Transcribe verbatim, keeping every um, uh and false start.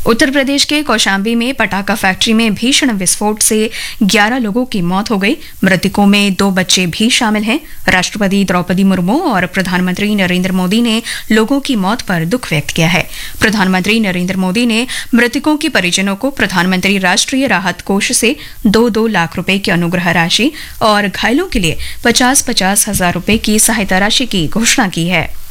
उत्तर प्रदेश के कौशाम्बी में पटाखा फैक्ट्री में भीषण विस्फोट से ग्यारह लोगों की मौत हो गई। मृतकों में दो बच्चे भी शामिल हैं। राष्ट्रपति द्रौपदी मुर्मू और प्रधानमंत्री नरेंद्र मोदी ने लोगों की मौत पर दुख व्यक्त किया है। प्रधानमंत्री नरेंद्र मोदी ने मृतकों के परिजनों को प्रधानमंत्री राष्ट्रीय राहत कोष से दो दो लाख रुपए की अनुग्रह राशि और घायलों के लिए पचास पचास हजार रुपए की सहायता राशि की घोषणा की है।